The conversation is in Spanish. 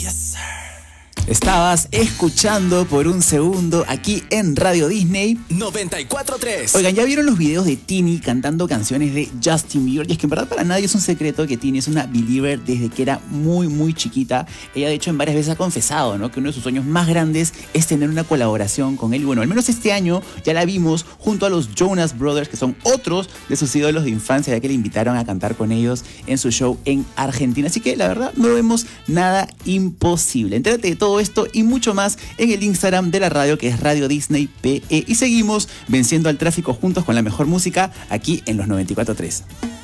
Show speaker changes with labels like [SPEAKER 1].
[SPEAKER 1] Estabas escuchando por un segundo aquí en Radio Disney
[SPEAKER 2] 94.3.
[SPEAKER 1] Oigan, ¿ya vieron los videos de Tini cantando canciones de Justin Bieber? Y es que en verdad para nadie es un secreto que Tini es una believer desde que era muy chiquita. Ella de hecho en varias veces ha confesado, ¿no?, que uno de sus sueños más grandes es tener una colaboración con él. Y bueno, al menos este año ya la vimos junto a los Jonas Brothers, que son otros de sus ídolos de infancia, ya que le invitaron a cantar con ellos en su show en Argentina. Así que la verdad no vemos nada imposible. Entérate de todo esto y mucho más en el Instagram de la radio, que es Radio Disney PE, y seguimos venciendo al tráfico juntos con la mejor música aquí en los 94.3.